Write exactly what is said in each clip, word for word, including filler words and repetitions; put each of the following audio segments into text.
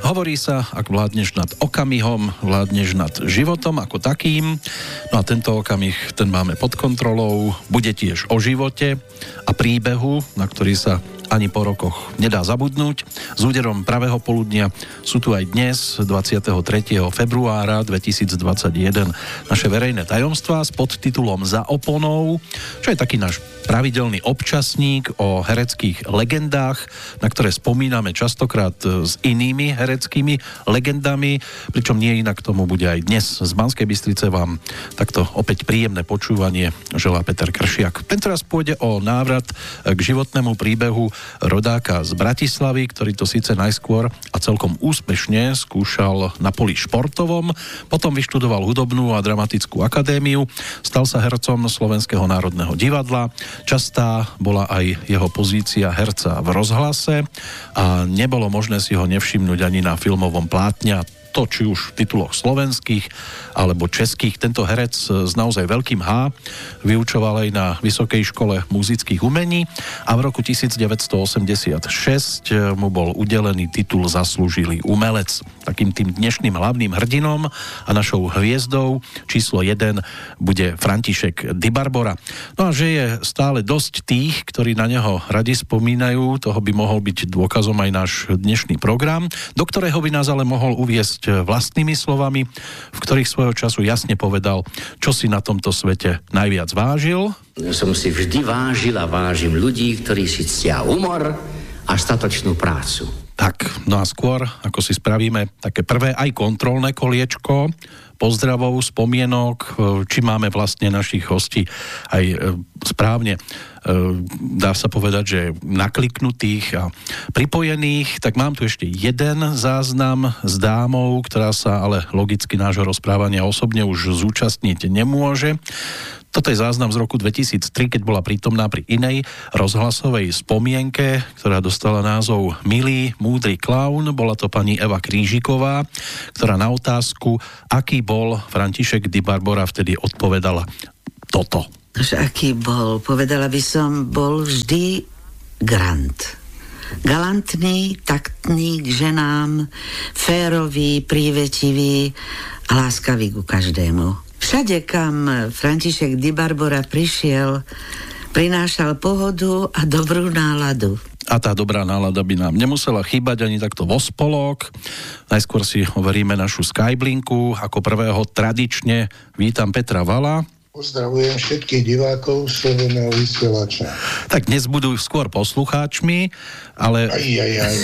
Hovorí sa, ak vládneš nad okamihom, vládneš nad životom ako takým. No a tento okamih, ten máme pod kontrolou. Bude tiež o živote a príbehu, na ktorý sa ani po rokoch nedá zabudnúť. S úderom pravého poludnia sú tu aj dnes, dvadsiateho tretieho februára dvetisícdvadsaťjeden, naše verejné tajomstvá s podtitulom Za oponou, čo je taký náš pravidelný občasník o hereckých legendách, na ktoré spomíname častokrát s inými hereckými legendami, pričom nie inak tomu bude aj dnes. Z Banskej Bystrice vám takto opäť príjemné počúvanie želá Peter Kršiak. Tentoraz pôjde o návrat k životnému príbehu rodáka z Bratislavy, ktorý to síce najskôr a celkom úspešne skúšal na poli športovom, potom vyštudoval hudobnú a dramatickú akadémiu, stal sa hercom Slovenského národného divadla. Častá bola aj jeho pozícia herca v rozhlase a nebolo možné si ho nevšimnúť ani na filmovom plátne, to či už v tituloch slovenských alebo českých. Tento herec s naozaj veľkým H vyučoval aj na Vysokej škole muzických umení a v roku devätnásťstoosemdesiatšesť mu bol udelený titul Zaslúžilý umelec. Takým tým dnešným hlavným hrdinom a našou hviezdou číslo jeden bude František Dibarbora. No a že je stále dosť tých, ktorí na neho radi spomínajú, toho by mohol byť dôkazom aj náš dnešný program, do ktorého by nás ale mohol uviesť vlastnými slovami, v ktorých svojho času jasne povedal, čo si na tomto svete najviac vážil. Som si vždy vážil a vážim ľudí, ktorí si ctia humor a statočnú prácu. Tak, no a skôr, ako si spravíme také prvé aj kontrolné koliečko pozdravov, spomienok, či máme vlastne našich hostí aj správne, dá sa povedať, že nakliknutých a pripojených, tak mám tu ešte jeden záznam s dámou, ktorá sa ale logicky nášho rozprávania osobne už zúčastniť nemôže. Toto je záznam z roku dvetisíctri, keď bola prítomná pri inej rozhlasovej spomienke, ktorá dostala názov Milý, múdry klaun. Bola to pani Eva Krížiková, ktorá na otázku, aký bol František Dibarbora, vtedy odpovedala toto. Až aký bol? Povedala by som, bol vždy grant. Galantný, taktný k ženám, férový, prívetivý a láskavý ku každému. Všade, kam František Dibarbora prišiel, prinášal pohodu a dobrú náladu. A tá dobrá nálada by nám nemusela chýbať ani takto vo spolok. Najskôr si overíme našu Skyblinku. Ako prvého tradične vítam Petra Vala. Pozdravujem všetkých divákov Slobodného vysielača. Tak dnes budú skôr poslucháčmi, ale... Aj, aj, aj.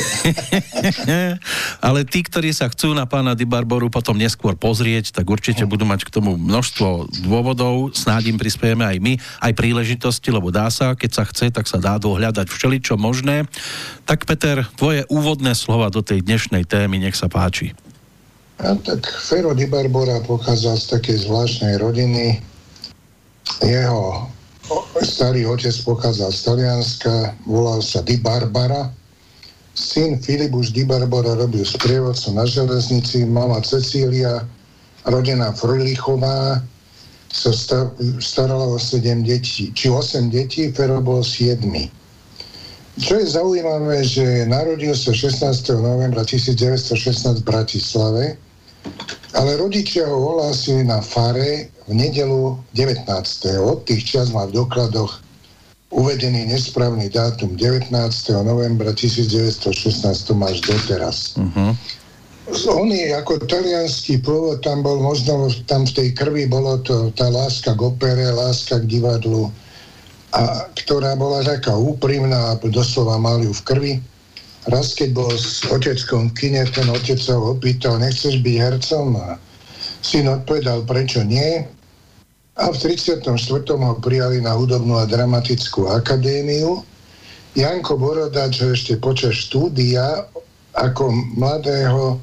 ale tí, ktorí sa chcú na pána Dibarboru potom neskôr pozrieť, tak určite budú mať k tomu množstvo dôvodov. Snáď im prispiejeme aj my, aj príležitosti, lebo dá sa, keď sa chce, tak sa dá dohľadať všeličo možné. Tak Peter, tvoje úvodné slova do tej dnešnej témy, nech sa páči. A tak Fero Dibarbora pochádzal z takej zvláštnej rodiny. Jeho starý otec pochádzal z Talianska, volal sa Di Barbara. Syn Filip už Di Barbora robil sprievodcu na železnici, mama Cecília, rodená Frölichová, sa starala o sedem detí, či osem detí, Fero bol siedmy. Čo je zaujímavé, že narodil sa šestnásteho novembra tisícdeväťstošestnásť v Bratislave, ale rodičia ho ohlásili na fare v nedeľu devätnásteho Od tých čas má v dokladoch uvedený nesprávny dátum devätnásteho novembra tisícdeväťstošestnásť, to máš doteraz. Uh-huh. On je ako talianský pôvod, tam bol možno, tam v tej krvi bolo to tá láska k opere, láska k divadlu, a ktorá bola taká úprimná, doslova mal ju v krvi. Raz, keď bol s oteckom v kine, ten otec sa ho opýtal, nechceš byť hercom? A syn odpovedal, prečo nie? A v tridsiatom štvrtom ho prijali na hudobnú a dramatickú akadémiu. Janko Borodač ho ešte počas štúdia ako mladého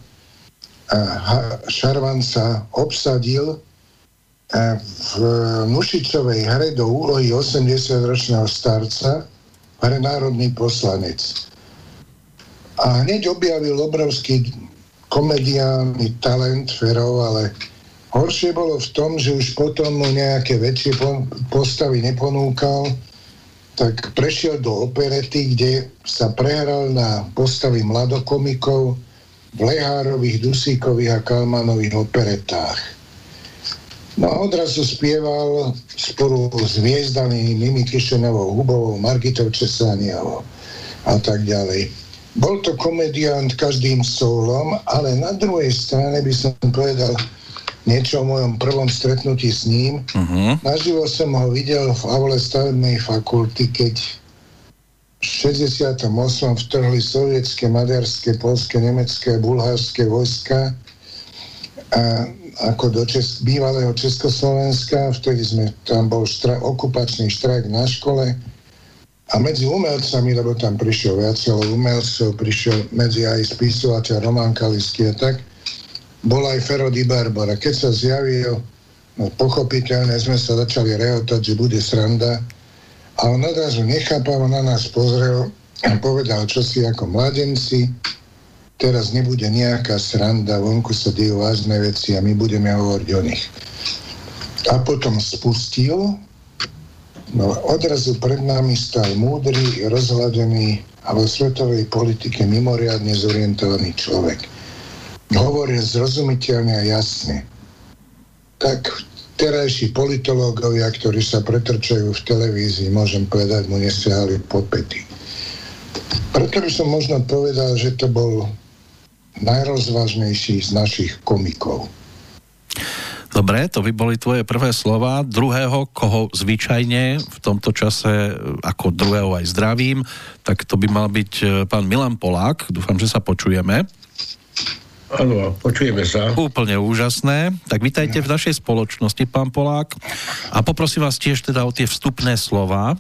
šarvanca obsadil v Nušičovej hre do úlohy osemdesiatročného starca, hre Národný poslanec. A hneď objavil obrovský komediálny talent Ferov, ale horšie bolo v tom, že už potom mu nejaké väčšie postavy neponúkal, tak prešiel do operety, kde sa prehral na postavy mladokomikov, v Lehárových, Dusíkových a Kalmanových operetách. No a odrazu spieval spolu s hviezdami Mimi Kišenovou, Hubovou, Margitou Česániovou a tak ďalej. Bol to komediant každým soulom, ale na druhej strane by som povedal niečo o mojom prvom stretnutí s ním. Uh-huh. Naživo som ho videl v aule stavebnej fakulty, keď v šesťdesiatom ôsmom vtrhli sovietské, maďarské, poľské, nemecké, bulharské vojska a ako do Česk- bývalého Československa. Vtedy sme, tam bol štra- okupačný štrajk na škole a medzi umelcami, lebo tam prišiel viacero umelcov, prišiel medzi aj spisovateľ Roman Kalisky a tak, bol aj Fero Di Barbara. Keď sa zjavil, no pochopiteľne sme sa začali rehotať, že bude sranda. A on odrazu nechápavo na nás pozrel a povedal čosi ako mladenci, teraz nebude nejaká sranda, vonku sa dejú vážne veci a my budeme hovoriť o nich. A potom spustil, no odrazu pred nami stal múdry, rozhľadený a vo svetovej politike mimoriadne zorientovaný človek. Hovoril zrozumiteľne a jasne. Tak terajší politológovia, ktorí sa pretrčajú v televízii, môžem povedať, mu nesiahali pod päty. Preto by som možno povedal, že to bol najrozvážnejší z našich komikov. Dobre, to by boli tvoje prvé slova. Druhého, koho zvyčajne v tomto čase ako druhého aj zdravím, tak to by mal byť pán Milan Polák. Dúfam, že sa počujeme. Áno, počujeme sa. Úplne úžasné. Tak vítajte v našej spoločnosti, pán Polák. A poprosím vás tiež teda o tie vstupné slova.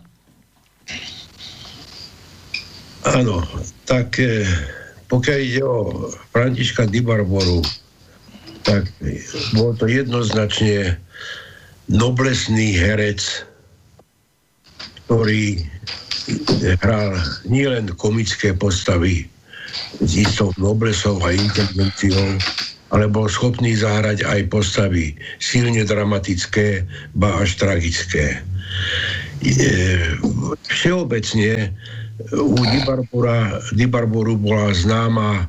Áno, tak eh, pokiaľ ide o Františka Di Barboru, tak bol to jednoznačne noblesný herec, ktorý hral nielen komické postavy s istou noblesou a inteligenciou, ale bol schopný zahrať aj postavy silne dramatické, ba až tragické. Všeobecne u Di Barbora, Di Barboru bola známa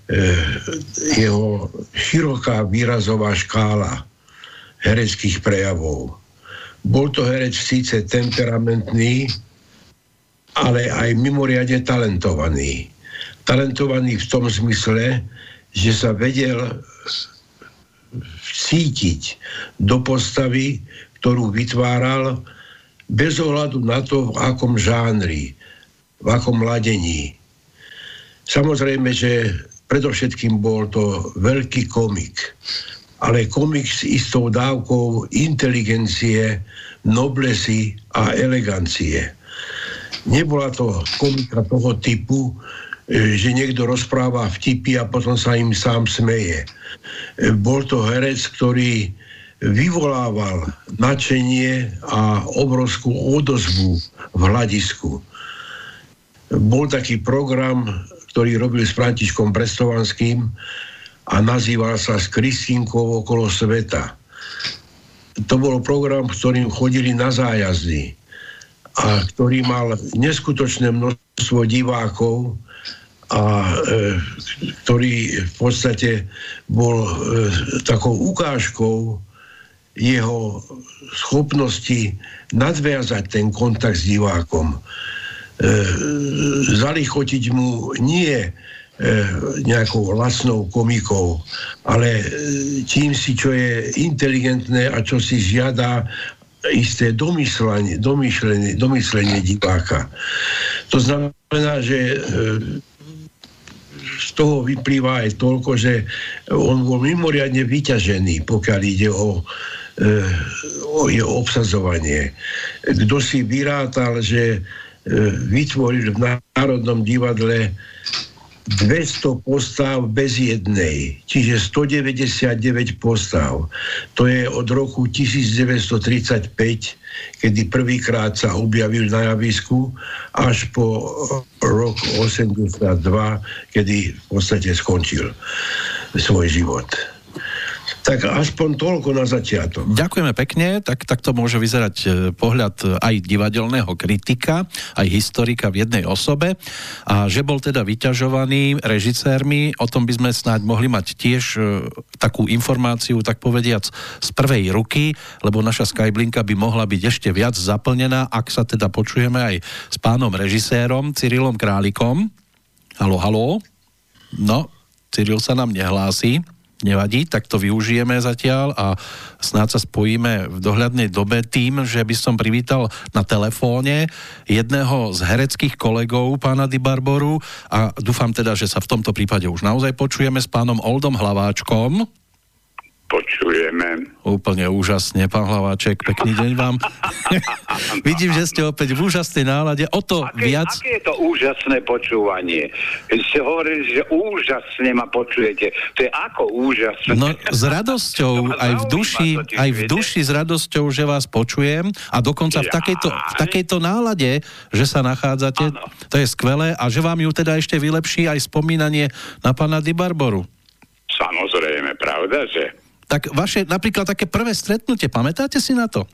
jeho široká výrazová škála hereckých prejavov. Bol to herec síce temperamentný, ale aj mimoriadne talentovaný. Talentovaný v tom zmysle, že sa vedel cítiť do postavy, ktorú vytváral, bez ohľadu na to, v akom žánri, v akom ladení. Samozrejme, že predovšetkým bol to veľký komik, ale komik s istou dávkou inteligencie, noblesy a elegancie. Nebola to komika toho typu, že niekto rozpráva vtipy a potom sa im sám smeje. Bol to herec, ktorý vyvolával nadšenie a obrovskú odozvu v hľadisku. Bol taký program, ktorý robil s Františkom Brestovanským a nazýval sa S Kristínkou okolo sveta. To bol program, ktorým chodili na zájazdy a ktorý mal neskutočné množstvo divákov a e, ktorý v podstate bol e, takou ukážkou jeho schopnosti nadviazať ten kontakt s divákom. E, zalichotiť mu nie e, nejakou lacnou komikou, ale e, tým si, čo je inteligentné a čo si žiada isté domyslenie, domyslenie, domyslenie diváka. To znamená, že e, z toho vyplýva aj toľko, že on bol mimoriadne vyťažený, pokiaľ ide o, e, o jeho obsadzovanie. Kto si vyrátal, že e, vytvoril v Národnom divadle dvesto postav bez jednej, čiže stodeväťdesiatdeväť postav. To je od roku devätnásťtridsaťpäť, kedy prvýkrát sa objavil na javisku, až po rok osemdesiatdva, kedy v podstate skončil svoj život. Tak aspoň toľko na začiatok. Ďakujeme pekne, tak, tak to môže vyzerať pohľad aj divadelného kritika, aj historika v jednej osobe. A že bol teda vyťažovaný režisérmi, o tom by sme snáď mohli mať tiež takú informáciu, tak povediac, z prvej ruky, lebo naša Skyblinka by mohla byť ešte viac zaplnená, ak sa teda počujeme aj s pánom režisérom Cyrilom Králikom. Haló, haló. No, Cyril sa nám nehlási. Nevadí, tak to využijeme zatiaľ a snáď sa spojíme v dohľadnej dobe tým, že by som privítal na telefóne jedného z hereckých kolegov pána Di Barboru a dúfam teda, že sa v tomto prípade už naozaj počujeme s pánom Oldom Hlaváčkom. Počujeme. Úplne úžasne, pán Hlaváček, pekný deň vám. Vidím, že ste opäť v úžasnej nálade, o to aké, viac... Aké je to úžasné počúvanie? Keď ste hovorili, že úžasne ma počujete, to je ako úžasné? No s radosťou, aj v duši, totiž, aj v viete? duši s radosťou, že vás počujem a dokonca v takejto, v takejto nálade, že sa nachádzate, ano. To je skvelé a že vám ju teda ešte vylepší aj spomínanie na pána Di Barboru. Samozrejme, pravda, že... Tak vaše napríklad také prvé stretnutie, pamätáte si na to?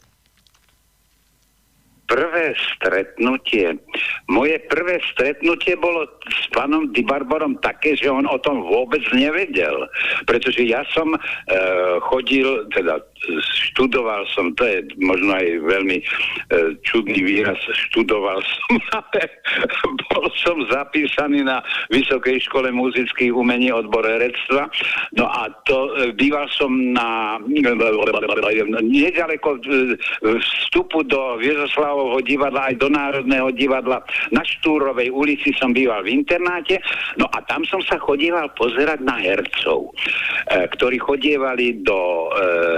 Prvé stretnutie. Moje prvé stretnutie bolo s pánom Di Barborom také, že on o tom vôbec nevedel. Pretože ja som e, chodil, teda študoval som, to je možno aj veľmi e, čudný výraz, študoval som, ale bol som zapísaný na Vysokej škole muzických umení odbor herectva. No a to e, býval som na nedaleko vstupu do Viezoslava divadla aj do Národného divadla. Na Štúrovej ulici som býval v internáte, no a tam som sa chodieval pozerať na hercov, e, ktorí chodievali do e,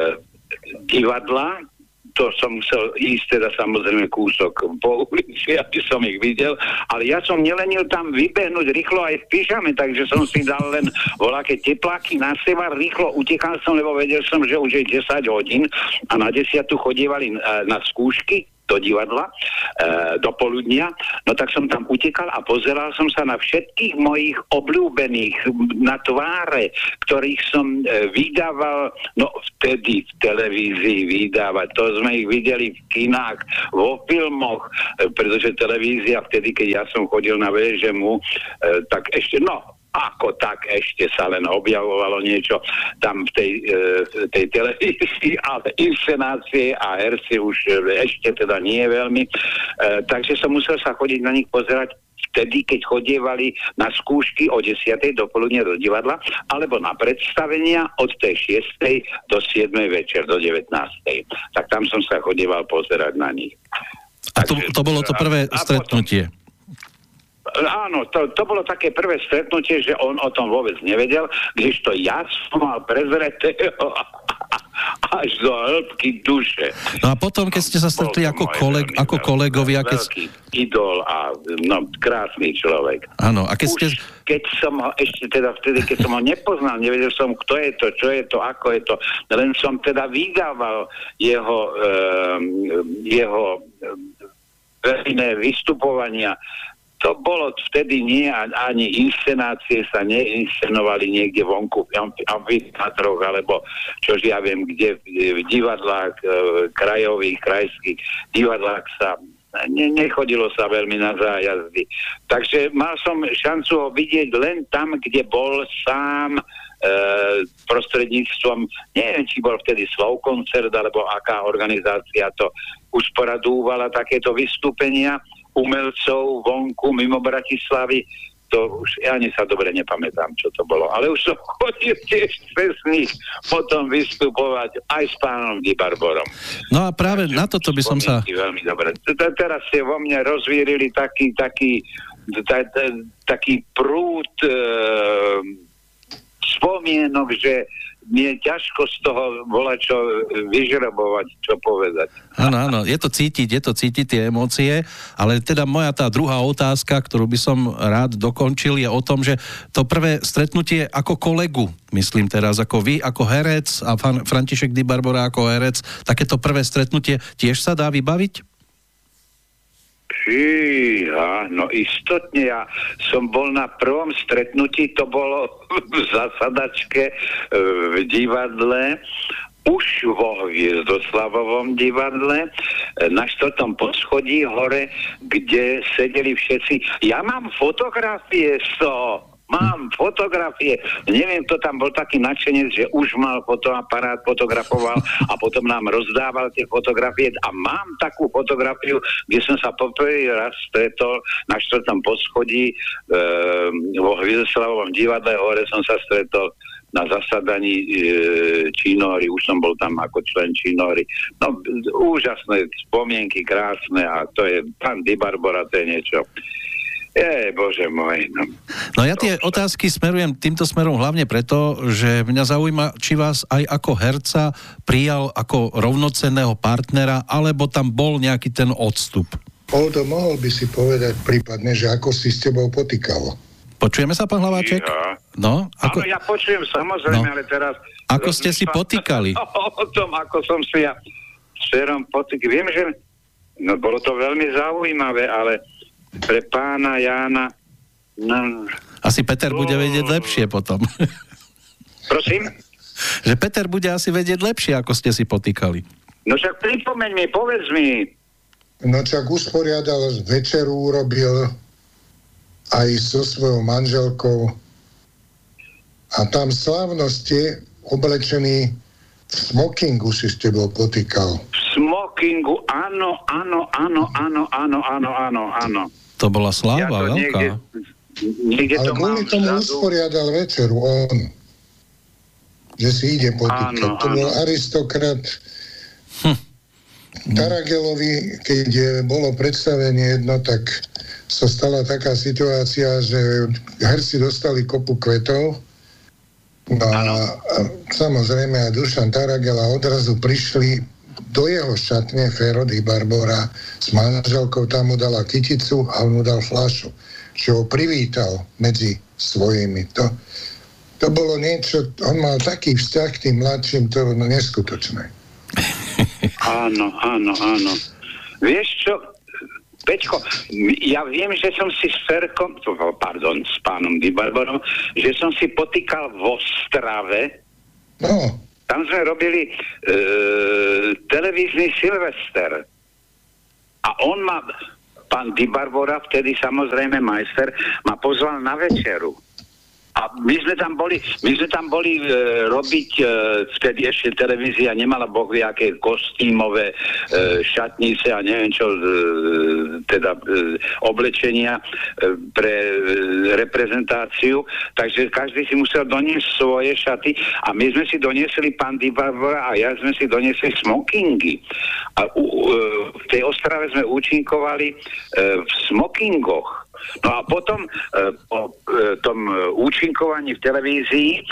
divadla. To som musel ísť teda samozrejme kúsok po ulici, aby som ich videl, ale ja som nelenil tam vybehnúť rýchlo aj v pyžame, takže som si dal len voľaké tepláky na seba, rýchlo utekal som, lebo vedel som, že už je desať hodín a na desiatu chodievali na skúšky do divadla, e, do poludnia, no tak som tam utekal a pozeral som sa na všetkých mojich obľúbených, na tváre, ktorých som e, vydával, no vtedy v televízii vydávať, to sme ich videli v kinách, vo filmoch, e, pretože televízia vtedy, keď ja som chodil na vé žé em u, e, tak ešte, no, ako tak ešte sa len objavovalo niečo tam v tej, e, tej televízii, ale inscenácie a herci už ešte teda nie veľmi. E, takže som musel sa chodiť na nich pozerať vtedy, keď chodievali na skúšky o desiatej do poludnia do divadla, alebo na predstavenia od tej šiestej do siedmej večer, do devätnástej. Tak tam som sa chodieval pozerať na nich. A to, to bolo to prvé a, a stretnutie? Potom, áno, to, to bolo také prvé stretnutie, že on o tom vôbec nevedel, kdežto ja som mal prezretého až do hĺbky duše. No a potom, keď ste sa stretli ako, koleg, ako kolegovia... Keď... Veľký idol a no, krásny človek. Áno, a keď ste... Už keď som ho ešte teda vtedy, keď som ho nepoznal, nevedel som, kto je to, čo je to, ako je to, len som teda vydával jeho, um, jeho verejné vystupovania. To bolo vtedy nie, ani inscenácie sa neinscenovali niekde vonku v amfiteátroch, alebo čož ja viem, kde v divadlách, krajových, krajských divadlách sa ne, nechodilo sa veľmi na zájazdy. Takže mal som šancu ho vidieť len tam, kde bol sám, e, prostredníctvom, neviem, či bol vtedy Slovkoncert, alebo aká organizácia to usporadúvala takéto vystúpenia umelcov vonku mimo Bratislavy, to už ja ani sa dobre nepamätám, čo to bolo. Ale už som chodil tiež cez nich potom vystupovať aj s pánom Di Barborom. No a práve takže na toto by som sa... Veľmi dobre. Teraz ste vo mne rozvírili taký, taký, taký prúd e, spomienok, že mi je ťažko z toho volať, čo vyžrebovať, čo povedať. Áno, áno, je to cítiť, je to cítiť tie emócie, ale teda moja tá druhá otázka, ktorú by som rád dokončil, je o tom, že to prvé stretnutie ako kolegu, myslím teraz, ako vy, ako herec a František Di Barbora ako herec, takéto prvé stretnutie tiež sa dá vybaviť? Fíha, no istotne, ja som bol na prvom stretnutí, to bolo v zasadačke v divadle, už vo Hviezdoslavovom divadle, na štvrtom poschodí hore, kde sedeli všetci. Ja mám fotografie z toho. Mám fotografie, neviem, to tam bol taký nadšenec, že už mal fotoaparát, fotografoval a potom nám rozdával tie fotografie a mám takú fotografiu, kde som sa poprvý raz stretol na štvrtom poschodí e, vo Hviezdoslavovom divadle, hore som sa stretol na zasadaní e, Čínohry, už som bol tam ako člen Čínohry. No, úžasné spomienky, krásne a to je, pán Di Barbora, to je niečo. Je, bože môj. No, no ja tie otázky smerujem týmto smerom hlavne preto, že mňa zaujíma, či vás aj ako herca prijal ako rovnocenného partnera, alebo tam bol nejaký ten odstup. Oldo, mohol by si povedať prípadne, že ako si s tebou potýkal? Počujeme sa, pán Hlaváček? Ja. No, ako... Áno, ja počujem samozrejme, no. Ale teraz... Ako ste si potýkali? O tom, ako som si ja s Ferom potýkal. Viem, že no, bolo to veľmi zaujímavé, ale pre pána Jána... No... Asi Peter bude vedieť lepšie potom. Prosím? Že Peter bude asi vedieť lepšie, ako ste si potýkali. No však pripomeň mi, povedz mi. No však usporiadal večeru, urobil aj so svojou manželkou a tam slávnosti oblečený v smokingu si s tebou potýkal. V smokingu, áno, áno, áno, áno, áno, áno, áno, áno. To bola sláva ja veľká. Niekde, niekde ale to kvôli tomu vzadu usporiadal večeru on, že si ide potýkať. Áno, to áno. bol aristokrat. Hm. Taragelovi, keď bolo predstavenie jedno, tak sa stala taká situácia, že herci dostali kopu kvetov. No a samozrejme a Dušan Taragel a odrazu prišli do jeho šatne Fero Di Barbora s manželkou, tam mu dala kyticu a on mu dal fľašu, že ho privítal medzi svojimi. To, to bolo niečo, on mal taký vzťah k tým mladším, to bolo neskutočné. Áno, áno, áno. Vieš čo, Peťko, ja viem, že som si s Ferkom, pardon, s pánom Di Barborom, že som si potýkal v Ostrave. No. Tam sme robili e, televízny Silvester. A on ma, pán Di Barbora, vtedy samozrejme majster, ma pozval na večeru. A my sme tam boli, my sme tam boli e, robiť, e, vtedy ešte televízia nemala boh vie aké kostýmové e, šatnice a neviem čo, e, teda e, oblečenia e, pre e, reprezentáciu, takže každý si musel doniesť svoje šaty a my sme si doniesli, pán Di Barbora a ja sme si doniesli smokingy. A u, e, v tej Ostrave sme účinkovali e, v smokingoch. No a potom e, po e, tom účinkovaní v televízii e,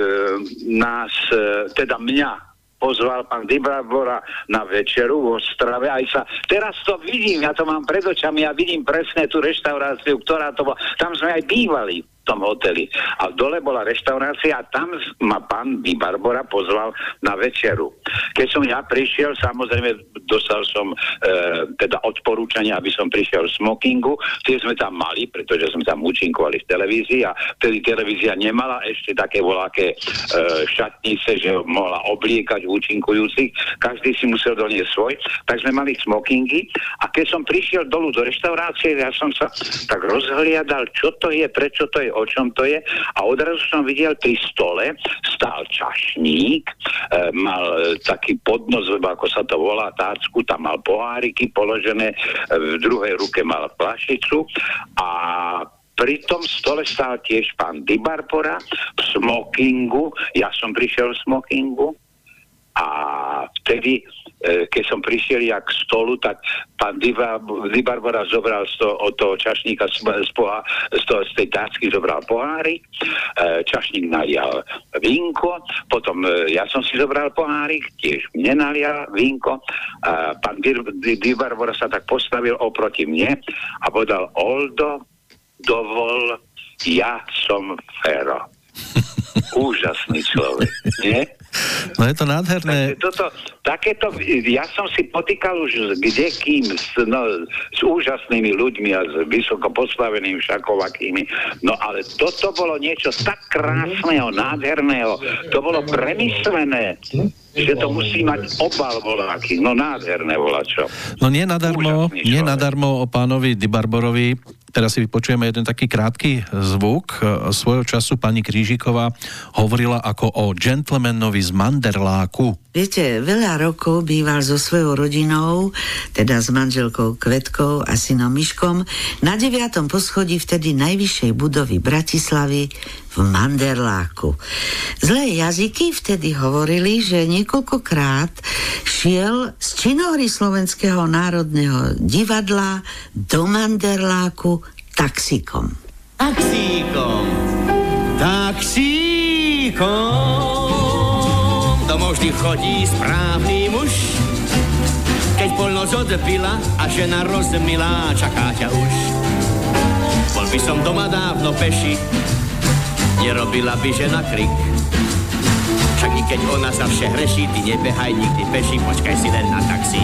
nás, e, teda mňa pozval pán Di Barbora na večeru v Ostrave. Aj sa, teraz to vidím, ja to mám pred očami, ja vidím presne tú reštauráciu, ktorá to bola. Tam sme aj bývali v tom hoteli. A dole bola reštaurácia a tam ma pán Di Barbora pozval na večeru. Keď som ja prišiel, samozrejme dostal som e, teda odporúčanie, aby som prišiel v smokingu. Tie sme tam mali, pretože sme tam účinkovali v televízii a vtedy televízia nemala ešte také voľaké e, šatnice, že mohla obliekať účinkujúcich. Každý si musel doniesť svoj. Tak sme mali smokingy a keď som prišiel dolu do reštaurácie, ja som sa tak rozhliadal, čo to je, prečo to je, o čom to je a odrazu som videl pri stole stál čašník, e, mal e, taký podnos, ako sa to volá, tácku, tam mal poháriky položené, e, v druhej ruke mal fľašicu a pri tom stole stál tiež pán Di Barbora v smokingu, ja som prišiel v smokingu a vtedy, e, keď som prišiel ja k stolu, tak pán Di Barbora zobral z toho, od toho čašníka z, z, poha, z, toho, z tej tácky zobral pohárik, e, čašník nalial vínko, potom e, ja som si zobral pohárik, tiež mne nalial vínko, e, pán Di, Di, Di Barbora sa tak postavil oproti mne a povedal: Oldo, dovol, ja som Fero. Úžasný človek, nie? No je to nádherné. Takže toto, takéto, ja som si potýkal už s kdekým, s, no, s úžasnými ľuďmi a s vysoko postavenými všakovakými, no ale toto bolo niečo tak krásneho, nádherného, to bolo premyslené, že to musí mať obal voláky, no nádherné volačo. No nie nadarmo, Úžasný nie človek. nadarmo o pánovi Dibarborovi. Teraz si vypočujeme jeden taký krátky zvuk. Svojho času pani Krížiková hovorila ako o gentlemanovi z Manderláku. Viete, veľa rokov býval so svojou rodinou, teda s manželkou Kvetkou a synom Miškom, na deviatom poschodí vtedy najvyššej budovy Bratislavy v Manderláku. Zlé jazyky vtedy hovorili, že niekoľkokrát šiel z činohry Slovenského národného divadla do Manderláku taxíkom. Taxíkom, taxíkom, domov vždy chodí správny muž. Keď polnoc odpila a žena rozmilá, čaká ťa už. Bol by som doma dávno peši, nerobila by žena krik. Však i keď ona za vše hreší, ty nebehaj nikdy peši, počkaj si len na taxí.